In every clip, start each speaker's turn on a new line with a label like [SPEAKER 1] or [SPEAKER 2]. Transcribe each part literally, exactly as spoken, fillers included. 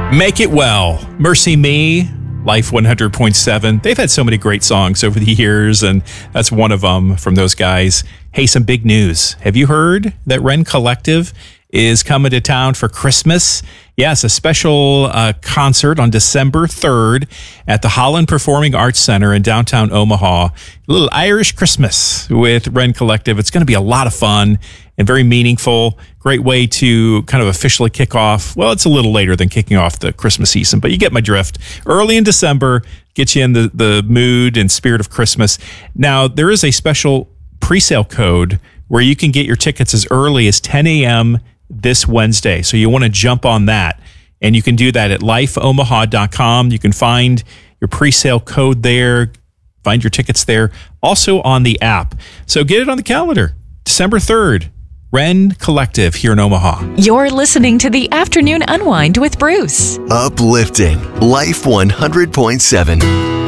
[SPEAKER 1] Make It Well, Mercy Me, Life one hundred point seven. They've had so many great songs over the years, and that's one of them from those guys. Hey, some big news. Have you heard that Ren Collective is coming to town for Christmas? Yes, a special uh, concert on December third at the Holland Performing Arts Center in downtown Omaha. A little Irish Christmas with Ren Collective. It's going to be a lot of fun and very meaningful. Great way to kind of officially kick off. Well, it's a little later than kicking off the Christmas season, but you get my drift. Early in December, get you in the, the mood and spirit of Christmas. Now, there is a special pre-sale code where you can get your tickets as early as ten a.m. this Wednesday. So you want to jump on that. And you can do that at life omaha dot com. You can find your pre-sale code there, find your tickets there, also on the app. So get it on the calendar. December third, Ren Collective here in Omaha.
[SPEAKER 2] You're listening to the Afternoon Unwind with Bruce.
[SPEAKER 3] Uplifting Life one hundred point seven.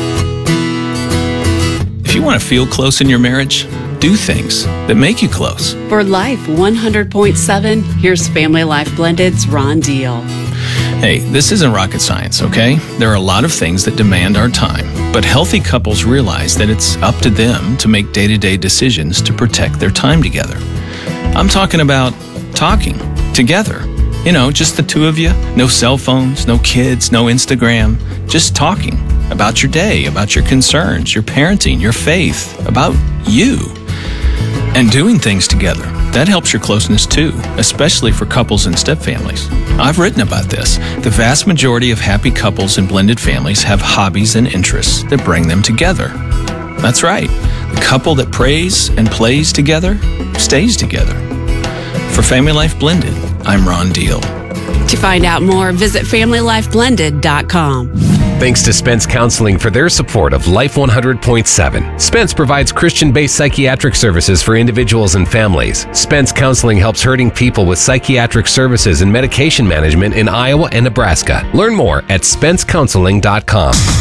[SPEAKER 4] If you want to feel close in your marriage, do things that make you close.
[SPEAKER 5] For Life one hundred point seven, here's Family Life Blended's Ron Deal.
[SPEAKER 4] Hey, this isn't rocket science, okay? There are a lot of things that demand our time, but healthy couples realize that it's up to them to make day-to-day decisions to protect their time together. I'm talking about talking together. You know, just the two of you. No cell phones, no kids, no Instagram. Just talking about your day, about your concerns, your parenting, your faith, about you. And doing things together. That helps your closeness too, especially for couples and stepfamilies. I've written about this. The vast majority of happy couples and blended families have hobbies and interests that bring them together. That's right. The couple that prays and plays together stays together. For Family Life Blended, I'm Ron Deal.
[SPEAKER 5] To find out more, visit family life blended dot com.
[SPEAKER 6] Thanks to Spence Counseling for their support of Life one hundred point seven. Spence provides Christian-based psychiatric services for individuals and families. Spence Counseling helps hurting people with psychiatric services and medication management in Iowa and Nebraska. Learn more at spence counseling dot com.